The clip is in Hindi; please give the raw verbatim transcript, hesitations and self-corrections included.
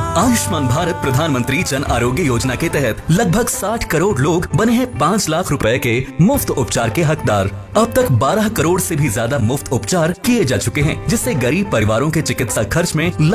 आयुष्मान भारत प्रधानमंत्री जन आरोग्य योजना के तहत लगभग साठ करोड़ लोग बने हैं पाँच लाख रुपए के मुफ्त उपचार के हकदार। अब तक बारह करोड़ से भी ज्यादा मुफ्त उपचार किए जा चुके हैं, जिससे गरीब परिवारों के चिकित्सा खर्च में